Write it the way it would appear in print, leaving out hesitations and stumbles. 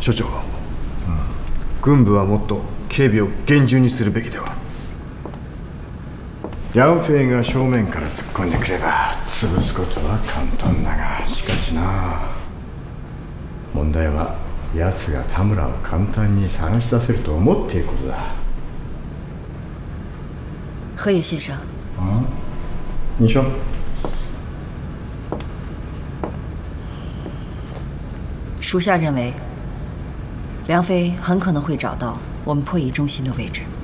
所長、軍部はもっと警備を厳重にするべきでは。 梁フェイが正面から突っ込んでくれば潰すことは簡単だが、しかしな、問題は奴が田村を簡単に探し出せると思っていることだ。 河野先生， 你说。 属下认为，梁飞很可能会找到我们破译中心的位置。